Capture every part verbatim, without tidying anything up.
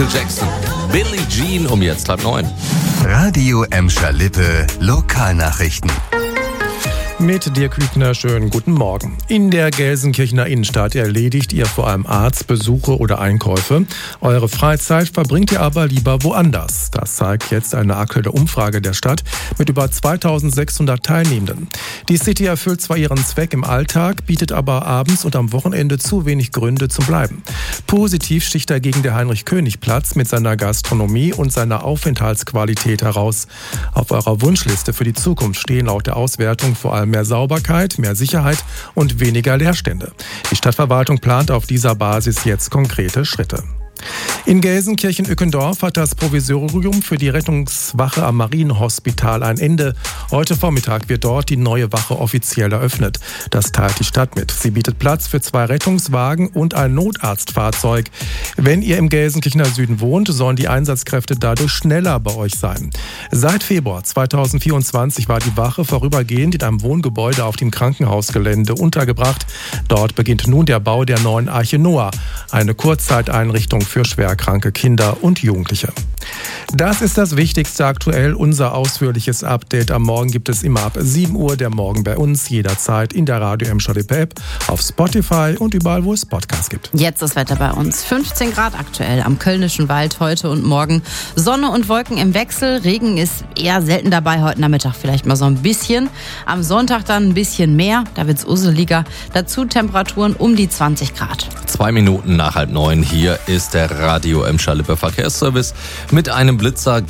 Jackson, Billie Jean um jetzt halb neun. Radio Emscher Lippe Lokalnachrichten. Mit Dirk Hübner, schönen guten Morgen. In der Gelsenkirchener Innenstadt erledigt ihr vor allem Arztbesuche oder Einkäufe. Eure Freizeit verbringt ihr aber lieber woanders. Das zeigt jetzt eine aktuelle Umfrage der Stadt mit über zweitausendsechshundert Teilnehmenden. Die City erfüllt zwar ihren Zweck im Alltag, bietet aber abends und am Wochenende zu wenig Gründe zum Bleiben. Positiv sticht dagegen der Heinrich-König-Platz mit seiner Gastronomie und seiner Aufenthaltsqualität heraus. Auf eurer Wunschliste für die Zukunft stehen laut der Auswertung vor allem mehr Sauberkeit, mehr Sicherheit und weniger Leerstände. Die Stadtverwaltung plant auf dieser Basis jetzt konkrete Schritte. In Gelsenkirchen-Ückendorf hat das Provisorium für die Rettungswache am Marienhospital ein Ende. Heute Vormittag wird dort die neue Wache offiziell eröffnet. Das teilt die Stadt mit. Sie bietet Platz für zwei Rettungswagen und ein Notarztfahrzeug. Wenn ihr im Gelsenkirchener Süden wohnt, sollen die Einsatzkräfte dadurch schneller bei euch sein. Seit Februar zweitausendvierundzwanzig war die Wache vorübergehend in einem Wohngebäude auf dem Krankenhausgelände untergebracht. Dort beginnt nun der Bau der neuen Arche Noah, eine Kurzzeiteinrichtung für schwerkranke Kinder und Jugendliche. Das ist das Wichtigste aktuell. Unser ausführliches Update am Morgen gibt es immer ab sieben Uhr. Der Morgen bei uns, jederzeit in der Radio Emscher Lippe App, auf Spotify und überall, wo es Podcasts gibt. Jetzt das Wetter bei uns. fünfzehn Grad aktuell am Kölnischen Wald heute und morgen. Sonne und Wolken im Wechsel. Regen ist eher selten dabei. Heute Nachmittag vielleicht mal so ein bisschen. Am Sonntag dann ein bisschen mehr. Da wird es useliger. Dazu Temperaturen um die zwanzig Grad. Zwei Minuten nach halb neun. Hier ist der Radio Emscher Lippe Verkehrsservice mit einem Blitzer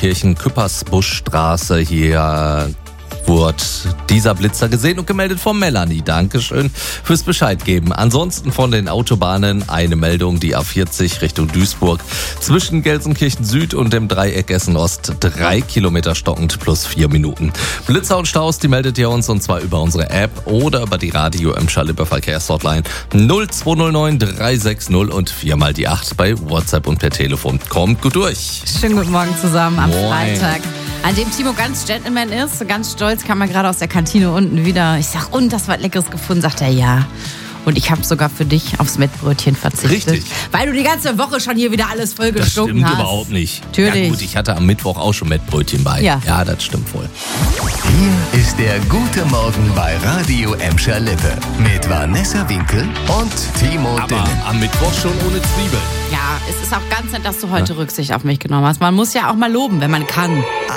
Gelsenkirchen-Küppersbuschstraße. Hier wurde dieser Blitzer gesehen und gemeldet von Melanie. Dankeschön fürs Bescheid geben. Ansonsten von den Autobahnen eine Meldung, die A vierzig Richtung Duisburg zwischen Gelsenkirchen Süd und dem Dreieck Essen Ost drei Kilometer stockend plus vier Minuten. Blitzer und Staus, die meldet ihr uns und zwar über unsere App oder über die Radio Emscher Lippe Verkehrshotline null zwei null neun drei sechs null und viermal die acht bei WhatsApp und per Telefon. Kommt gut durch. Schönen guten Morgen zusammen am Moin. Freitag, an dem Timo ganz Gentleman ist, ganz stolz, kam er gerade aus der Kantine unten wieder. Ich sag, und, das war Leckeres gefunden, sagt er, ja. Und ich habe sogar für dich aufs Mettbrötchen verzichtet. Richtig. Weil du die ganze Woche schon hier wieder alles vollgestunken Das stimmt hast. überhaupt nicht. Natürlich. Ja gut, ich hatte am Mittwoch auch schon Mettbrötchen bei. Ja. Ja, das stimmt wohl. Hier ist der gute Morgen bei Radio Emscher Lippe mit Vanessa Winkel und Timo Aber Dillen. am Mittwoch schon ohne Zwiebeln. Ja, es ist auch ganz nett, dass du heute Rücksicht auf mich genommen hast. Man muss ja auch mal loben, wenn man kann.